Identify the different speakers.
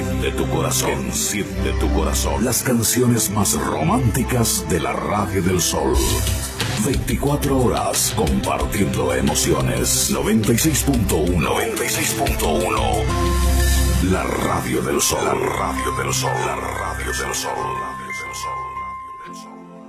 Speaker 1: enciende tu corazón. Enciende tu corazón. Las canciones más románticas de la Radio del Sol. 24 horas compartiendo emociones. 96.1. 96.1. La Radio del Sol. La Radio del Sol. La Radio del Sol.